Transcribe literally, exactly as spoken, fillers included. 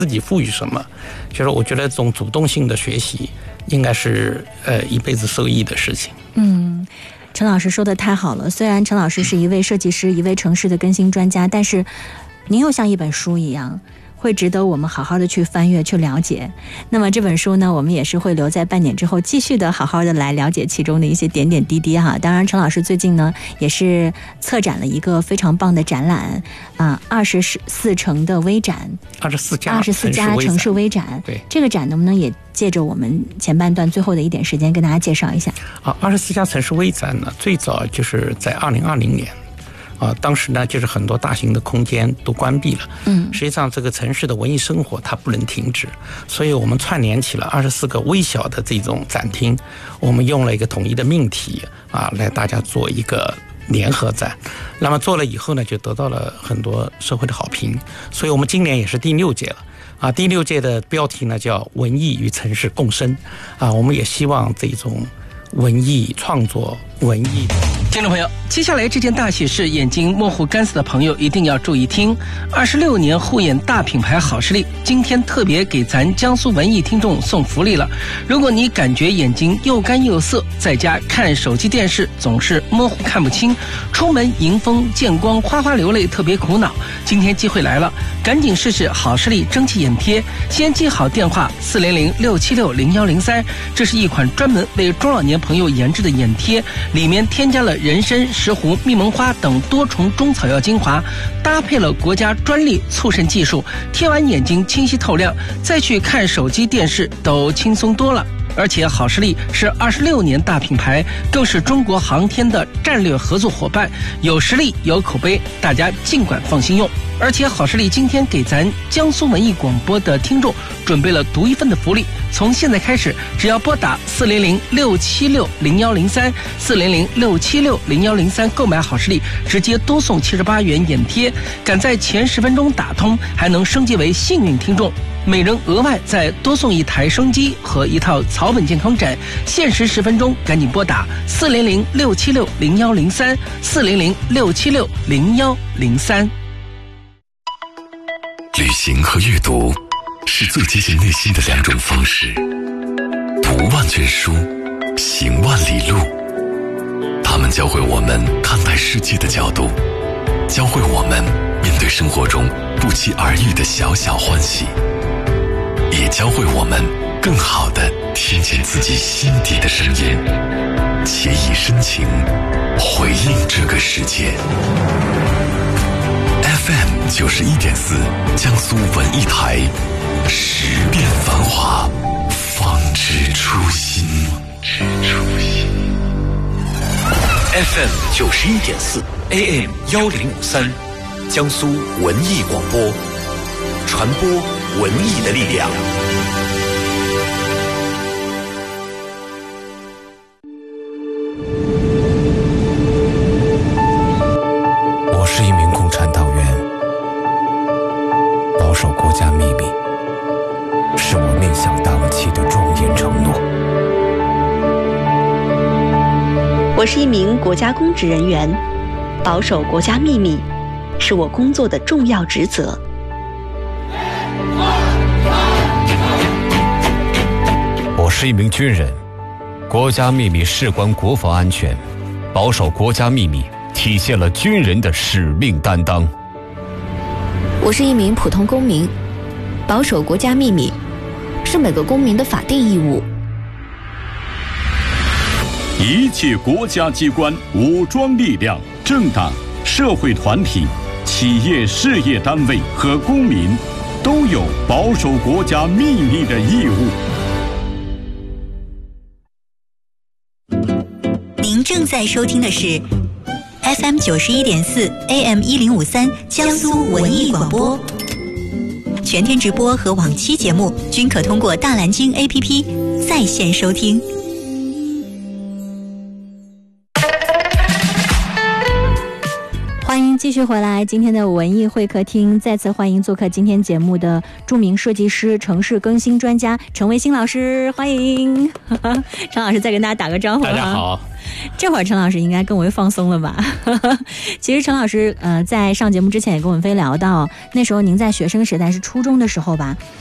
自己赋予什么，就是我觉得这种主动性的学习应该是呃一辈子受益的事情。 嗯，陈老师说的太好了，虽然陈老师是一位设计师，一位城市的更新专家，但是您又像一本书一样，会值得我们好好的去翻阅去了解。那么这本书呢，我们也是会留在半点之后继续的好好的来了解其中的一些点点滴滴哈。当然陈老师最近呢也是策展了一个非常棒的展览啊，二十四城的微展， 二十四家二十四家城市微展。 对， 这个展能不能也借着我们前半段最后的一点时间跟大家介绍一下？ 啊，二十四家城市微展呢，最早就是在二零二零年。啊，当时呢，就是很多大型的空间都关闭了。嗯，实际上这个城市的文艺生活它不能停止，所以我们串联起了二十四个微小的这种展厅，我们用了一个统一的命题啊，来大家做一个联合展。那么做了以后呢，就得到了很多社会的好评，所以我们今年也是第六届了。啊，第六届的标题呢叫“文艺与城市共生”。啊，我们也希望这种文艺创作。文艺听众朋友，接下来这件大喜事，眼睛模糊干涩的朋友一定要注意听。二十六年护眼大品牌好视力，今天特别给咱江苏文艺听众送福利了。如果你感觉眼睛又干又涩，在家看手机电视总是模糊看不清，出门迎风见光哗哗流泪特别苦恼，今天机会来了，赶紧试试好视力蒸汽眼贴。先记好电话四零零六七六零幺零三，这是一款专门为中老年朋友研制的眼贴，里面添加了人参、石斛、蜜蒙花等多重中草药精华，搭配了国家专利促渗技术，贴完眼睛清晰透亮，再去看手机电视都轻松多了。而且好视力是二十六年大品牌，更是中国航天的战略合作伙伴，有实力有口碑，大家尽管放心用。而且好视力今天给咱江苏文艺广播的听众准备了独一份的福利，从现在开始，只要拨打四零零六七六零幺零三四零零六七六零幺零三购买好视力，直接多送七十八元眼贴，赶在前十分钟打通，还能升级为幸运听众。每人额外再多送一台升机和一套草本健康枕，限时十分钟，赶紧拨打四零零六七六零幺零三四零零六七六零幺零三。 旅行和阅读是最接近内心的两种方式，读万卷书，行万里路。他们教会我们看待世界的角度，教会我们面对生活中不期而遇的小小欢喜，也教会我们更好地听见自己心底的声音，且以深情回应这个世界。F M 九十一点四，江苏文艺台，十变繁华，方知初心。 F M 九十一点四 ，A M 幺零五三，江苏文艺广播，传播文艺的力量。 我是一名共产党员，保守国家秘密是我面向党旗的庄严承诺。 我是一名国家公职人员，保守国家秘密是我工作的重要职责。 我是一名军人，国家秘密事关国防安全，保守国家秘密体现了军人的使命担当。 我是一名普通公民，保守国家秘密是每个公民的法定义务。 一切国家机关、武装力量、政党、社会团体、企业事业单位和公民都有保守国家秘密的义务。 您正在收听的是 F M 九十一点四 A M 一零五三江苏文艺广播，全天直播和往期节目均可通过大蓝鲸 A P P 在线收听。 欢迎继续回来，今天的文艺会客厅，再次欢迎做客今天节目的著名设计师、城市更新专家陈维新老师，欢迎。陈老师再跟大家打个招呼。 大家好。 这会儿陈老师应该更为放松了吧？其实陈老师呃在上节目之前也跟我们飞聊到，那时候您在学生时代是初中的时候吧，